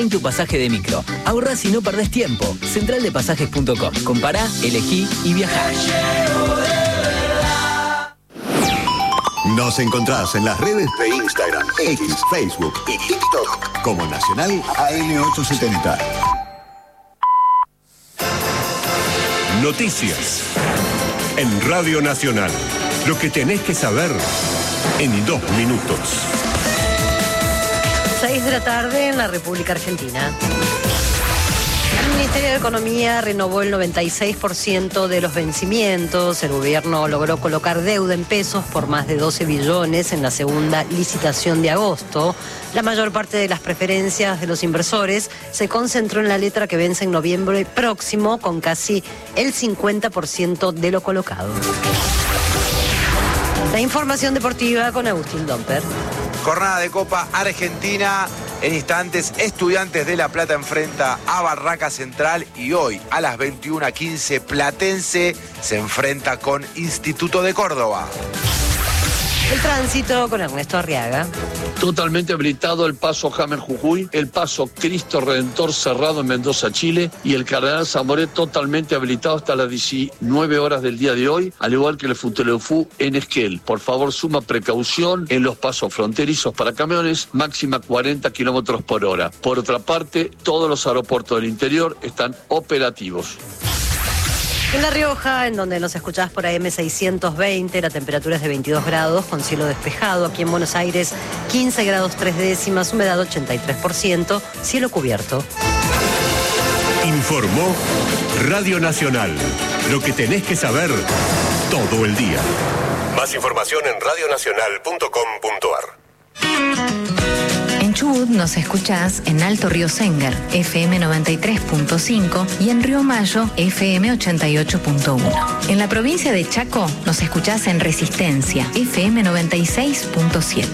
en tu pasaje de micro. Ahorrás y no perdés tiempo. Centraldepasajes.com. Compará, elegí y viajá. Nos encontrás en las redes de Instagram, X, Facebook y TikTok como Nacional AM870. Noticias en Radio Nacional. Lo que tenés que saber en 2 minutos. 6 de la tarde en la República Argentina. El Ministerio de Economía renovó el 96% de los vencimientos. El gobierno logró colocar deuda en pesos por más de 12 billones en la segunda licitación de agosto. La mayor parte de las preferencias de los inversores se concentró en la letra que vence en noviembre próximo, con casi el 50% de lo colocado. La información deportiva con Agustín Domper. Jornada de Copa Argentina. En instantes, Estudiantes de La Plata enfrenta a Barraca Central y hoy a las 21:15 Platense se enfrenta con Instituto de Córdoba. El tránsito con Ernesto Arriaga. Totalmente habilitado el paso James Jujuy, el paso Cristo Redentor cerrado en Mendoza, Chile, y el Cardenal Zamoré totalmente habilitado hasta las 19 horas del día de hoy, al igual que el Futeleufú en Esquel. Por favor, suma precaución en los pasos fronterizos para camiones, máxima 40 kilómetros por hora. Por otra parte, todos los aeropuertos del interior están operativos. En La Rioja, en donde nos escuchás por AM620, la temperatura es de 22 grados con cielo despejado. Aquí en Buenos Aires, 15 grados 3 décimas, humedad 83%, cielo cubierto. Informó Radio Nacional. Lo que tenés que saber todo el día. Más información en radionacional.com.ar. En Chubut nos escuchás en Alto Río Sengar, FM 93.5 y en Río Mayo, FM 88.1. En la provincia de Chaco nos escuchás en Resistencia, FM 96.7.